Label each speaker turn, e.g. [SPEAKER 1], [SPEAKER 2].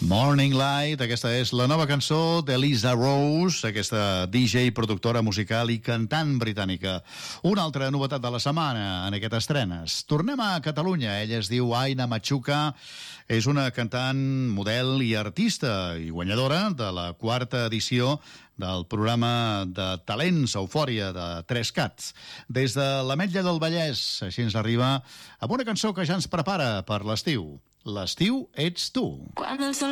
[SPEAKER 1] Morning Light, aquesta és la nova cançó d'Elisa Rose, aquesta DJ, productora musical i cantant britànica. Una altra novetat de la setmana en aquest estrenes. Tornem a Catalunya. Ella es diu Aina Machuca, és una cantant, model i artista i guanyadora de la 4ª edició del programa de talents Eufòria de 3CAT. Des de l'Ametlla del Vallès, així ens arriba amb una cançó que ja ens prepara per l'estiu. L'estiu ets tu.
[SPEAKER 2] Cuando el sol